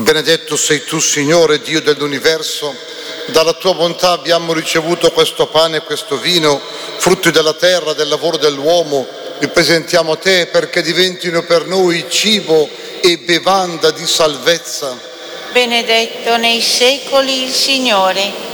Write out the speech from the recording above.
Benedetto sei tu, Signore, Dio dell'universo. Dalla tua bontà abbiamo ricevuto questo pane e questo vino, frutti della terra, del lavoro dell'uomo. Li presentiamo a te perché diventino per noi cibo e bevanda di salvezza. Benedetto nei secoli il Signore,